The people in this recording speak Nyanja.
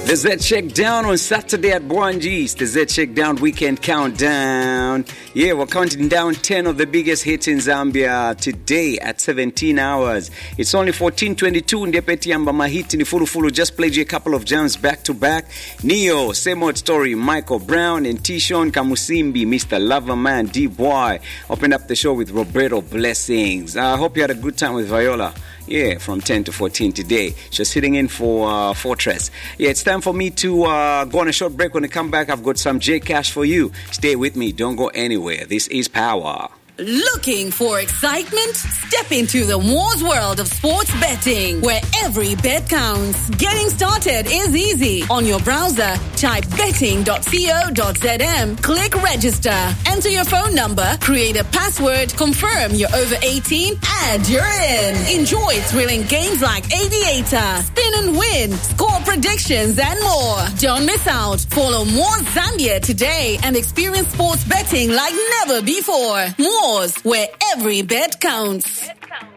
The Z Shakedown on Saturday at Bwanji's. The Z Shakedown Weekend Countdown. Yeah, we're counting down 10 of the biggest hits in Zambia today at 17 hours. It's only 14:22. Ndepeti amba mahiti ni fulu. Just played you a couple of jams back to back. Neo, Same Old Story, Michael Brown and Tishon Kamusimbi, Mr. Loverman, D-Boy. Opened up the show with Roberto Blessings. I hope you had a good time with Viola. Yeah, from 10 to 14 today. She's sitting in for Fortress. Yeah, it's time for me to go on a short break. When I come back, I've got some J Cash for you. Stay with me. Don't go anywhere. This is Power. Looking for excitement? Step into the Moors world of sports betting, where every bet counts. Getting started is easy. On your browser, type betting.co.zm, click register, enter your phone number, create a password, confirm you're over 18, and you're in. Enjoy thrilling games like Aviator, Spin and Win, score predictions, and more. Don't miss out. Follow Moors Zambia today and experience sports betting like never before. Moors, where every bet counts.